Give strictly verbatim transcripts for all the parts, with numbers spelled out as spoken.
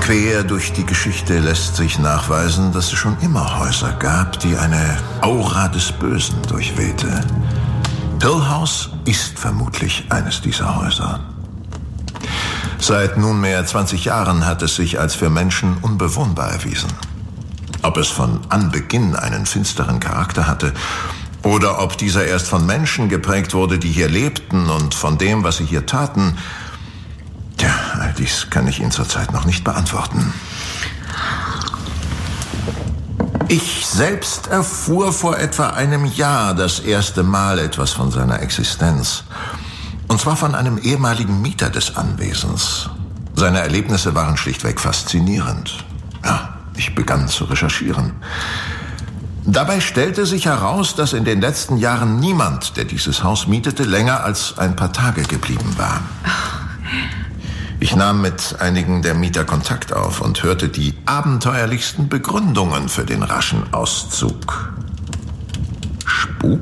Quer durch die Geschichte lässt sich nachweisen, dass es schon immer Häuser gab, die eine Aura des Bösen durchwehte. Hill House ist vermutlich eines dieser Häuser. Seit nunmehr zwanzig Jahren hat es sich als für Menschen unbewohnbar erwiesen. Ob es von Anbeginn einen finsteren Charakter hatte oder ob dieser erst von Menschen geprägt wurde, die hier lebten und von dem, was sie hier taten, tja, all dies kann ich Ihnen zurzeit noch nicht beantworten. Ich selbst erfuhr vor etwa einem Jahr das erste Mal etwas von seiner Existenz. Und zwar von einem ehemaligen Mieter des Anwesens. Seine Erlebnisse waren schlichtweg faszinierend. Ja, ich begann zu recherchieren. Dabei stellte sich heraus, dass in den letzten Jahren niemand, der dieses Haus mietete, länger als ein paar Tage geblieben war. Ich nahm mit einigen der Mieter Kontakt auf und hörte die abenteuerlichsten Begründungen für den raschen Auszug. Spuk?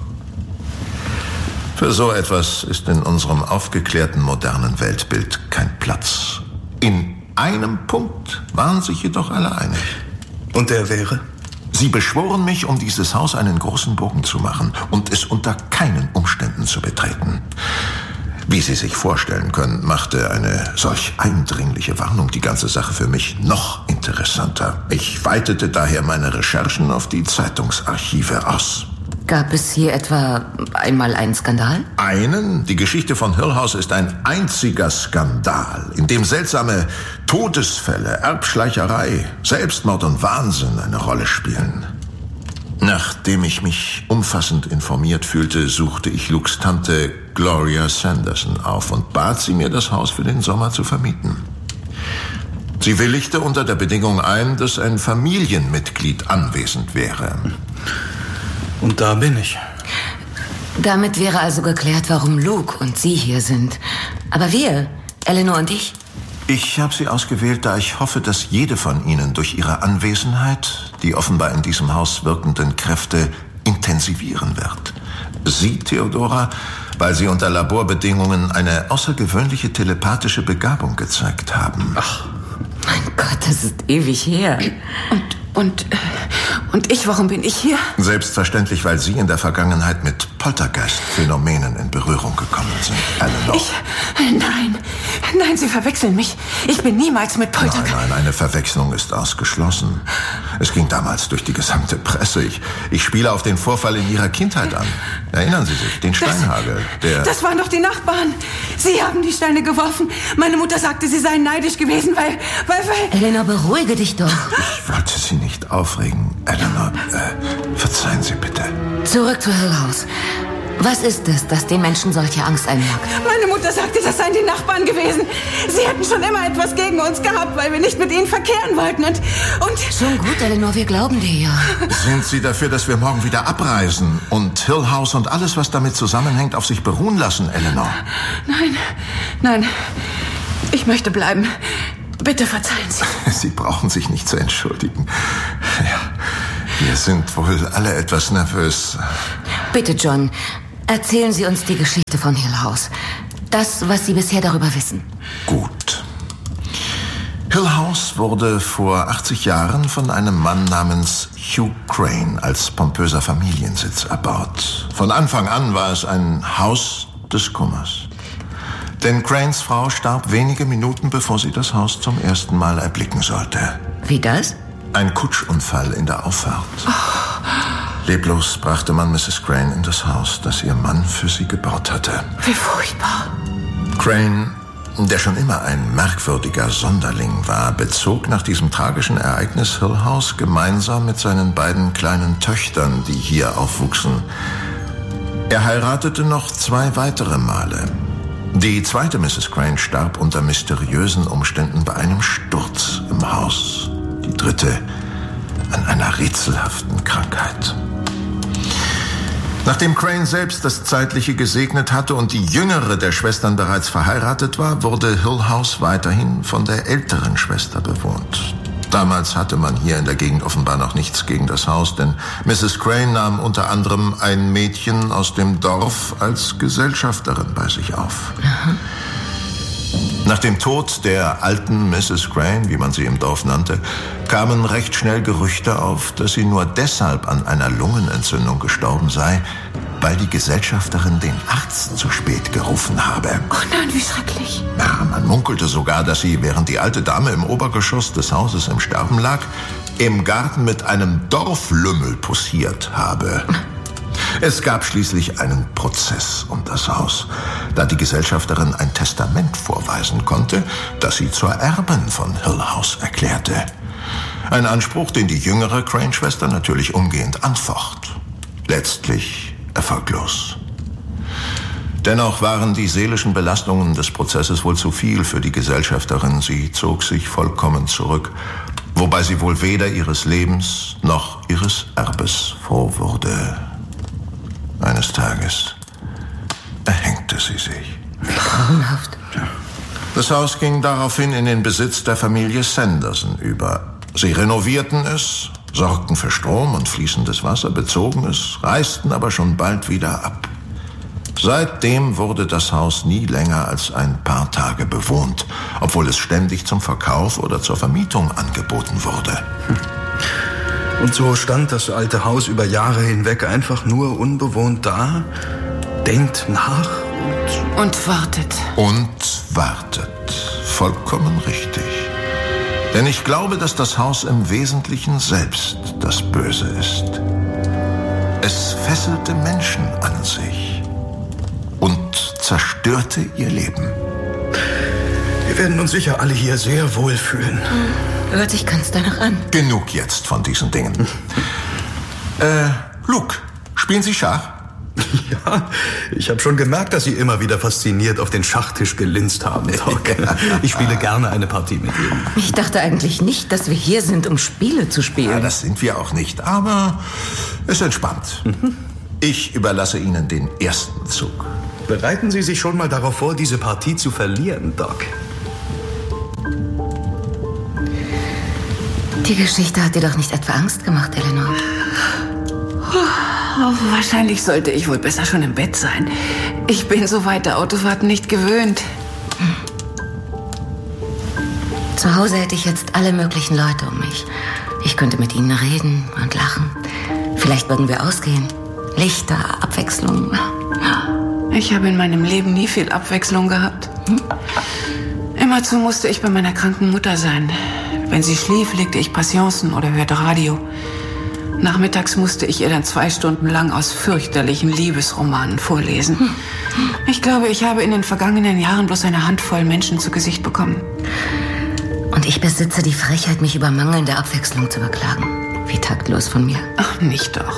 Für so etwas ist in unserem aufgeklärten modernen Weltbild kein Platz. In einem Punkt waren sich jedoch alle einig. Und der wäre? Sie beschworen mich, um dieses Haus einen großen Bogen zu machen und es unter keinen Umständen zu betreten. Wie Sie sich vorstellen können, machte eine solch eindringliche Warnung die ganze Sache für mich noch interessanter. Ich weitete daher meine Recherchen auf die Zeitungsarchive aus. Gab es hier etwa einmal einen Skandal? Einen? Die Geschichte von Hill House ist ein einziger Skandal, in dem seltsame Todesfälle, Erbschleicherei, Selbstmord und Wahnsinn eine Rolle spielen. Nachdem ich mich umfassend informiert fühlte, suchte ich Lukes Tante Gloria Sanderson auf und bat sie, mir das Haus für den Sommer zu vermieten. Sie willigte unter der Bedingung ein, dass ein Familienmitglied anwesend wäre. Und da bin ich. Damit wäre also geklärt, warum Luke und Sie hier sind. Aber wir, Eleanor und ich? Ich habe Sie ausgewählt, da ich hoffe, dass jede von Ihnen durch ihre Anwesenheit die offenbar in diesem Haus wirkenden Kräfte intensivieren wird. Sie, Theodora, weil Sie unter Laborbedingungen eine außergewöhnliche telepathische Begabung gezeigt haben. Ach, mein Gott, das ist ewig her. Und, und, und ich, warum bin ich hier? Selbstverständlich, weil Sie in der Vergangenheit mit Poltergeist-Phänomenen in Berührung gekommen sind, Eleanor. Ich, nein, nein, Sie verwechseln mich. Ich bin niemals mit Poltergeist... Nein, nein, eine Verwechslung ist ausgeschlossen. Es ging damals durch die gesamte Presse. Ich, ich spiele auf den Vorfall in Ihrer Kindheit an. Erinnern Sie sich, den Steinhagel, der... Das waren doch die Nachbarn. Sie haben die Steine geworfen. Meine Mutter sagte, sie seien neidisch gewesen, weil, weil, weil... Eleanor, beruhige dich doch. Ich wollte Sie nicht aufregen, Eleanor. Äh, verzeihen Sie bitte. Zurück zu Hill House. Was ist es, das den Menschen solche Angst einjagt? Meine Mutter sagte, das seien die Nachbarn gewesen. Sie hätten schon immer etwas gegen uns gehabt, weil wir nicht mit ihnen verkehren wollten. Und, und Schon gut, Eleanor, wir glauben dir ja. Sind Sie dafür, dass wir morgen wieder abreisen und Hill House und alles, was damit zusammenhängt, auf sich beruhen lassen, Eleanor? Nein, nein, ich möchte bleiben. Bitte verzeihen Sie. Sie brauchen sich nicht zu entschuldigen. Ja, wir sind wohl alle etwas nervös. Bitte, John, erzählen Sie uns die Geschichte von Hill House. Das, was Sie bisher darüber wissen. Gut. Hill House wurde vor achtzig Jahren von einem Mann namens Hugh Crane als pompöser Familiensitz erbaut. Von Anfang an war es ein Haus des Kummers. Denn Cranes Frau starb wenige Minuten, bevor sie das Haus zum ersten Mal erblicken sollte. Wie das? Ein Kutschunfall in der Auffahrt. Oh. Leblos brachte man Misses Crane in das Haus, das ihr Mann für sie gebaut hatte. Wie furchtbar. Crane, der schon immer ein merkwürdiger Sonderling war, bezog nach diesem tragischen Ereignis Hill House gemeinsam mit seinen beiden kleinen Töchtern, die hier aufwuchsen. Er heiratete noch zwei weitere Male. Die zweite Misses Crane starb unter mysteriösen Umständen bei einem Sturz im Haus. Die dritte an einer rätselhaften Krankheit. Nachdem Crane selbst das Zeitliche gesegnet hatte und die jüngere der Schwestern bereits verheiratet war, wurde Hill House weiterhin von der älteren Schwester bewohnt. Damals hatte man hier in der Gegend offenbar noch nichts gegen das Haus, denn Misses Crane nahm unter anderem ein Mädchen aus dem Dorf als Gesellschafterin bei sich auf. Aha. Nach dem Tod der alten Misses Crane, wie man sie im Dorf nannte, kamen recht schnell Gerüchte auf, dass sie nur deshalb an einer Lungenentzündung gestorben sei, weil die Gesellschafterin den Arzt zu spät gerufen habe. Oh nein, wie schrecklich. Ja, man munkelte sogar, dass sie, während die alte Dame im Obergeschoss des Hauses im Sterben lag, im Garten mit einem Dorflümmel poussiert habe. Es gab schließlich einen Prozess um das Haus, da die Gesellschafterin ein Testament vorweisen konnte, das sie zur Erbin von Hill House erklärte. Ein Anspruch, den die jüngere Crane-Schwester natürlich umgehend anfocht. Letztlich erfolglos. Dennoch waren die seelischen Belastungen des Prozesses wohl zu viel für die Gesellschafterin. Sie zog sich vollkommen zurück, wobei sie wohl weder ihres Lebens noch ihres Erbes froh wurde. Eines Tages erhängte sie sich. Grauenhaft. Das Haus ging daraufhin in den Besitz der Familie Sanderson über. Sie renovierten es, sorgten für Strom und fließendes Wasser, bezogen es, reisten aber schon bald wieder ab. Seitdem wurde das Haus nie länger als ein paar Tage bewohnt, obwohl es ständig zum Verkauf oder zur Vermietung angeboten wurde. Und so stand das alte Haus über Jahre hinweg einfach nur unbewohnt da, denkt nach und... Und wartet. Und wartet. Vollkommen richtig. Denn ich glaube, dass das Haus im Wesentlichen selbst das Böse ist. Es fesselte Menschen an sich und zerstörte ihr Leben. Wir werden uns sicher alle hier sehr wohl fühlen. Hört sich ganz danach an. Genug jetzt von diesen Dingen. äh, Luke, spielen Sie Schach? Ja, ich habe schon gemerkt, dass Sie immer wieder fasziniert auf den Schachtisch gelinst haben, Doc. Ich spiele gerne eine Partie mit Ihnen. Ich dachte eigentlich nicht, dass wir hier sind, um Spiele zu spielen. Ja, das sind wir auch nicht, aber es entspannt. Ich überlasse Ihnen den ersten Zug. Bereiten Sie sich schon mal darauf vor, diese Partie zu verlieren, Doc. Die Geschichte hat dir doch nicht etwa Angst gemacht, Eleanor? Oh, wahrscheinlich sollte ich wohl besser schon im Bett sein. Ich bin so weite Autofahrten nicht gewöhnt. Zu Hause hätte ich jetzt alle möglichen Leute um mich. Ich könnte mit ihnen reden und lachen. Vielleicht würden wir ausgehen. Lichter, Abwechslung. Ich habe in meinem Leben nie viel Abwechslung gehabt. Hm? Immerzu musste ich bei meiner kranken Mutter sein. Wenn sie schlief, legte ich Passionsen oder hörte Radio. Nachmittags musste ich ihr dann zwei Stunden lang aus fürchterlichen Liebesromanen vorlesen. Ich glaube, ich habe in den vergangenen Jahren bloß eine Handvoll Menschen zu Gesicht bekommen. Und ich besitze die Frechheit, mich über mangelnde Abwechslung zu beklagen. Wie taktlos von mir. Ach, nicht doch.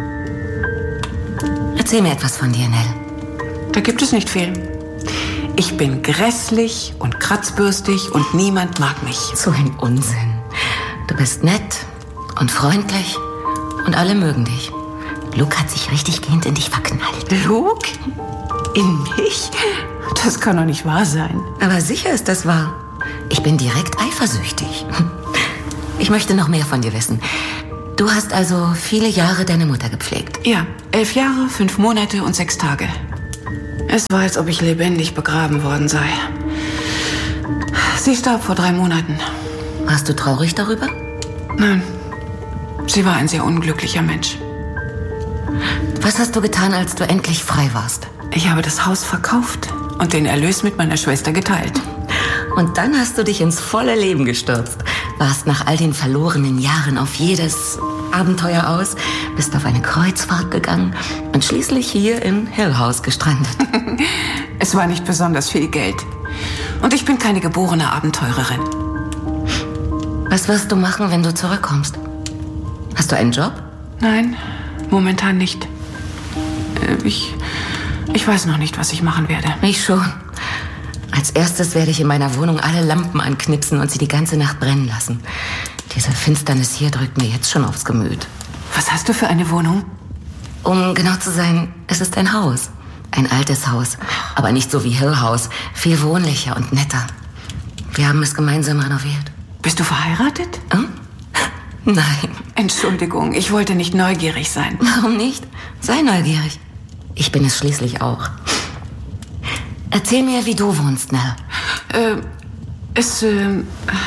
Erzähl mir etwas von dir, Nell. Da gibt es nicht viel. Ich bin grässlich und kratzbürstig und niemand mag mich. So ein Unsinn. Du bist nett und freundlich und alle mögen dich. Luke hat sich richtig gehend in dich verknallt. Luke? In mich? Das kann doch nicht wahr sein. Aber sicher ist das wahr. Ich bin direkt eifersüchtig. Ich möchte noch mehr von dir wissen. Du hast also viele Jahre deine Mutter gepflegt. Ja, elf Jahre, fünf Monate und sechs Tage. Es war, als ob ich lebendig begraben worden sei. Sie starb vor drei Monaten. Warst du traurig darüber? Nein, sie war ein sehr unglücklicher Mensch. Was hast du getan, als du endlich frei warst? Ich habe das Haus verkauft und den Erlös mit meiner Schwester geteilt. Und dann hast du dich ins volle Leben gestürzt. Warst nach all den verlorenen Jahren auf jedes Abenteuer aus, bist auf eine Kreuzfahrt gegangen und schließlich hier in Hill House gestrandet. Es war nicht besonders viel Geld. Und ich bin keine geborene Abenteurerin. Was wirst du machen, wenn du zurückkommst? Hast du einen Job? Nein, momentan nicht. Ich, ich weiß noch nicht, was ich machen werde. Ich schon. Als erstes werde ich in meiner Wohnung alle Lampen anknipsen und sie die ganze Nacht brennen lassen. Diese Finsternis hier drückt mir jetzt schon aufs Gemüt. Was hast du für eine Wohnung? Um genau zu sein, es ist ein Haus. Ein altes Haus. Aber nicht so wie Hill House. Viel wohnlicher und netter. Wir haben es gemeinsam renoviert. Bist du verheiratet? Hm? Nein. Entschuldigung, ich wollte nicht neugierig sein. Warum nicht? Sei neugierig. Ich bin es schließlich auch. Erzähl mir, wie du wohnst, Nell. Äh, es, äh,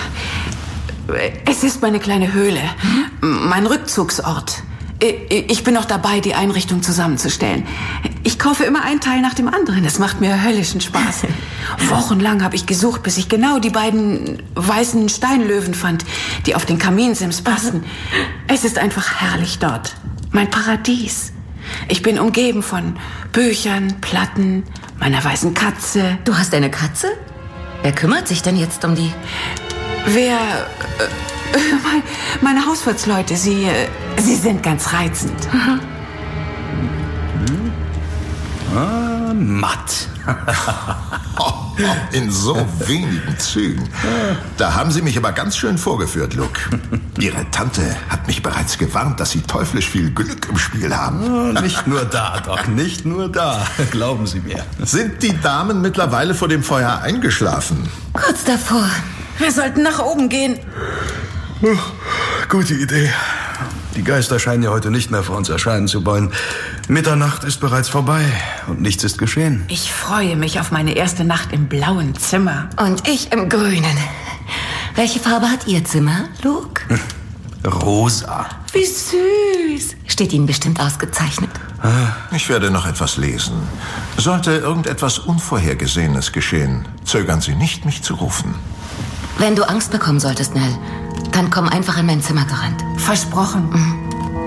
es ist meine kleine Höhle. Mhm. Mein Rückzugsort. Ich bin noch dabei, die Einrichtung zusammenzustellen. Ich kaufe immer einen Teil nach dem anderen. Es macht mir höllischen Spaß. Wochenlang habe ich gesucht, bis ich genau die beiden weißen Steinlöwen fand, die auf den Kaminsims passen. Es ist einfach herrlich dort. Mein Paradies. Ich bin umgeben von Büchern, Platten, meiner weißen Katze. Du hast eine Katze? Wer kümmert sich denn jetzt um die? Wer... Äh, Meine Hauswirtsleute, sie, sie sind ganz reizend. Mhm. Ah, matt. In so wenigen Zügen. Da haben Sie mich aber ganz schön vorgeführt, Luke. Ihre Tante hat mich bereits gewarnt, dass Sie teuflisch viel Glück im Spiel haben. Oh, nicht nur da, Doc, nicht nur da. Glauben Sie mir. Sind die Damen mittlerweile vor dem Feuer eingeschlafen? Kurz davor. Wir sollten nach oben gehen. Oh, gute Idee. Die Geister scheinen ja heute nicht mehr vor uns erscheinen zu wollen. Mitternacht ist bereits vorbei und nichts ist geschehen. Ich freue mich auf meine erste Nacht im blauen Zimmer. Und ich im grünen. Welche Farbe hat Ihr Zimmer, Luke? Hm, rosa. Wie süß. Steht Ihnen bestimmt ausgezeichnet. Ich werde noch etwas lesen. Sollte irgendetwas Unvorhergesehenes geschehen, zögern Sie nicht, mich zu rufen. Wenn du Angst bekommen solltest, Nell, dann komm einfach in mein Zimmer gerannt. Versprochen. Mhm.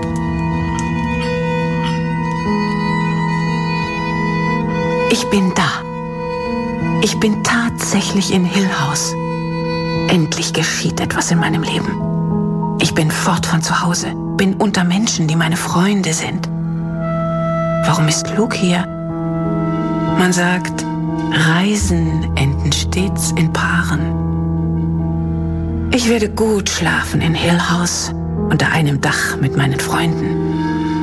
Ich bin da. Ich bin tatsächlich in Hill House. Endlich geschieht etwas in meinem Leben. Ich bin fort von zu Hause, bin unter Menschen, die meine Freunde sind. Warum ist Luke hier? Man sagt, Reisen enden stets in Paaren. Ich werde gut schlafen in Hill House unter einem Dach mit meinen Freunden.